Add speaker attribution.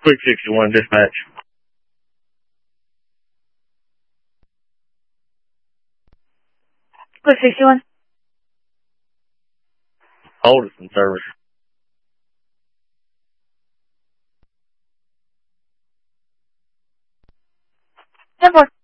Speaker 1: Quick 61 dispatch.
Speaker 2: Quick 61.
Speaker 1: Hold us in service.
Speaker 2: 10-4.